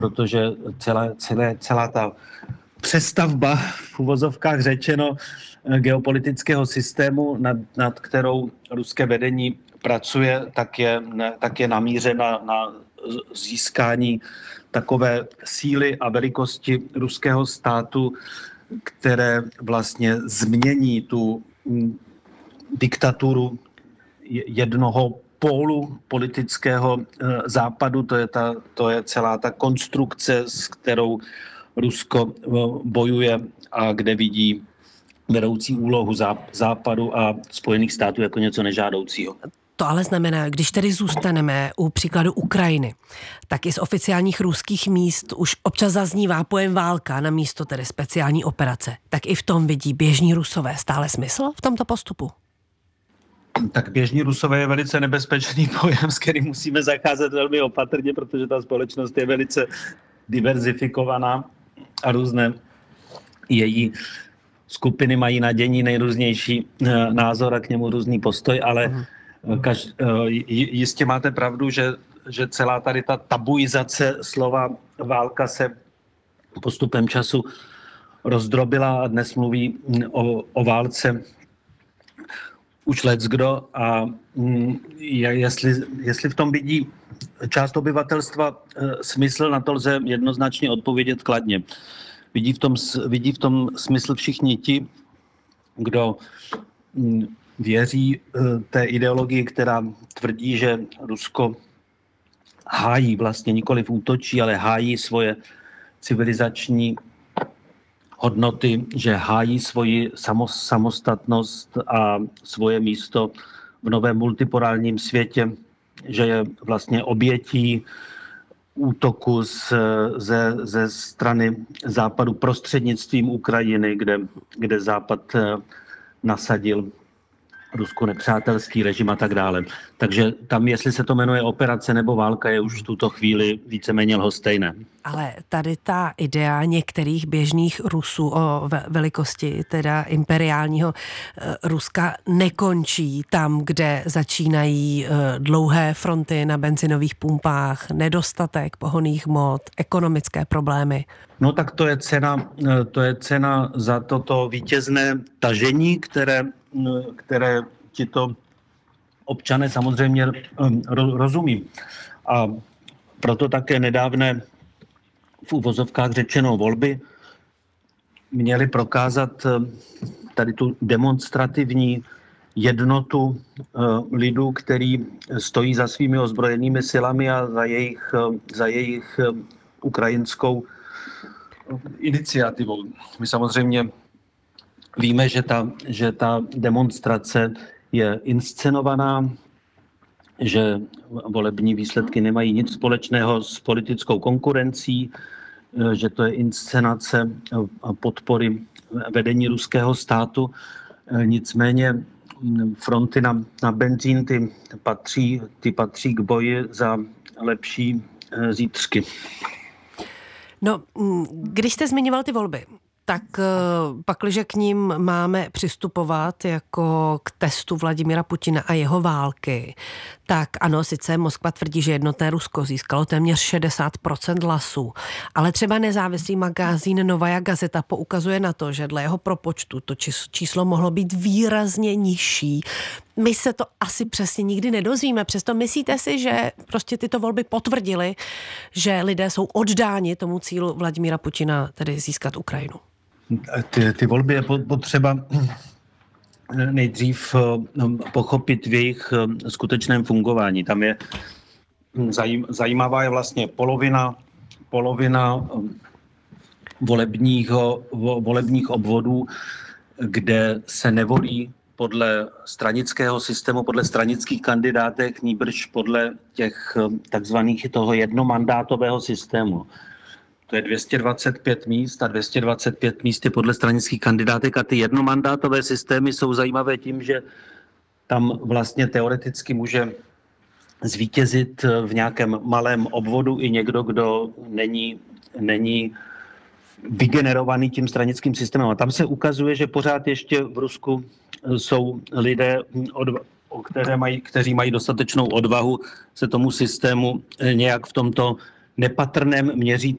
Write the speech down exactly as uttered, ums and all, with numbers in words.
protože celá, celé, celá ta přestavba, v uvozovkách řečeno, geopolitického systému, nad, nad kterou ruské vedení pracuje, tak je, tak je namířena na získání takové síly a velikosti ruského státu, které vlastně změní tu diktaturu jednoho pólu politického západu. To je, ta, to je celá ta konstrukce, s kterou Rusko bojuje a kde vidí vedoucí úlohu západu a Spojených států jako něco nežádoucího. To ale znamená, když tedy zůstaneme u příkladu Ukrajiny, tak i z oficiálních ruských míst už občas zaznívá pojem válka na místo tedy speciální operace. Tak i v tom vidí běžní Rusové stále smysl v tomto postupu? Tak běžní Rusové je velice nebezpečný pojem, s kterým musíme zacházet velmi opatrně, protože ta společnost je velice diverzifikovaná a různé její skupiny mají na dění nejrůznější názor a k němu různý postoj, ale kaž, jistě máte pravdu, že, že celá tady ta tabuizace slova válka se postupem času rozdrobila a dnes mluví o, o válce už leckdo a jestli, jestli v tom vidí část obyvatelstva smysl, na to lze jednoznačně odpovědět kladně. Vidí v tom, vidí v tom smysl všichni ti, kdo věří té ideologii, která tvrdí, že Rusko hájí, vlastně nikoliv útočí, ale hájí svoje civilizační hodnoty, že hájí svoji samostatnost a svoje místo v novém multipolárním světě, že je vlastně obětí útoku z, ze, ze strany Západu prostřednictvím Ukrajiny, kde, kde Západ nasadil Rusku nepřátelský režim a tak dále. Takže tam, jestli se to jmenuje operace nebo válka, je už v tuto chvíli víceméně lhostejné. Ale tady ta idea některých běžných Rusů o velikosti teda imperiálního Ruska nekončí tam, kde začínají dlouhé fronty na benzinových pumpách, nedostatek pohonných hmot, ekonomické problémy. No tak to je cena, to je cena za toto vítězné tažení, které které tito občané samozřejmě rozumí. A proto také nedávné v uvozovkách řečeno volby měly prokázat tady tu demonstrativní jednotu lidu, který stojí za svými ozbrojenými silami a za jejich, za jejich ukrajinskou iniciativou. My samozřejmě víme, že ta, že ta demonstrace je inscenovaná, že volební výsledky nemají nic společného s politickou konkurencí, že to je inscenace podpory vedení ruského státu. Nicméně fronty na, na benzín ty patří, ty patří k boji za lepší zítřky. No, když jste zmiňoval ty volby, tak pakliže k ním máme přistupovat jako k testu Vladimira Putina a jeho války, tak ano, sice Moskva tvrdí, že jednotné Rusko získalo téměř šedesát procent hlasů, ale třeba nezávislý magazín Novaja Gazeta poukazuje na to, že dle jeho propočtu to číslo mohlo být výrazně nižší. My se to asi přesně nikdy nedozvíme, přesto myslíte si, že prostě tyto volby potvrdily, že lidé jsou oddáni tomu cílu Vladimira Putina, tedy získat Ukrajinu? Ty, ty volby je potřeba nejdřív pochopit v jejich skutečném fungování. Tam je zajímavá je vlastně polovina, polovina volebního, volebních obvodů, kde se nevolí podle stranického systému, podle stranických kandidátek, nýbrž podle těch takzvaných toho jednomandátového systému. To je dvě stě dvacet pět míst a dvě stě dvacet pět míst je podle stranických kandidátek a ty jednomandátové systémy jsou zajímavé tím, že tam vlastně teoreticky může zvítězit v nějakém malém obvodu i někdo, kdo není, není vygenerovaný tím stranickým systémem. A tam se ukazuje, že pořád ještě v Rusku jsou lidé, o které mají, kteří mají dostatečnou odvahu se tomu systému nějak v tomto nepatrném měřítku